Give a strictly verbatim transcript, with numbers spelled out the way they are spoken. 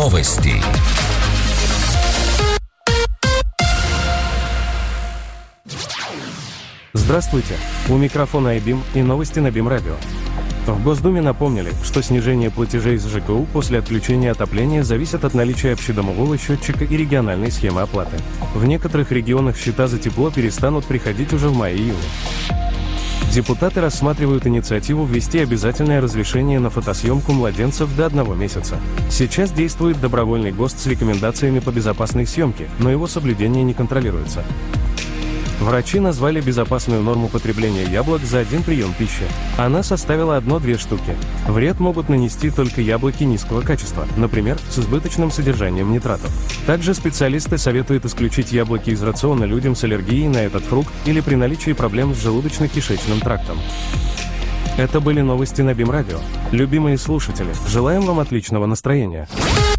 Новости. Здравствуйте, у микрофона iBeam и новости на BeamRadio. В Госдуме напомнили, что снижение платежей с ЖКУ после отключения отопления зависит от наличия общедомового счетчика и региональной схемы оплаты. В некоторых регионах счета за тепло перестанут приходить уже в мае-июне. Депутаты рассматривают инициативу ввести обязательное разрешение на фотосъемку младенцев до одного месяца. Сейчас действует добровольный ГОСТ с рекомендациями по безопасной съемке, но его соблюдение не контролируется. Врачи назвали безопасную норму потребления яблок за один прием пищи. Она составила одну-две штуки. Вред могут нанести только яблоки низкого качества, например, с избыточным содержанием нитратов. Также специалисты советуют исключить яблоки из рациона людям с аллергией на этот фрукт или при наличии проблем с желудочно-кишечным трактом. Это были новости на BeamRadio. Любимые слушатели, желаем вам отличного настроения.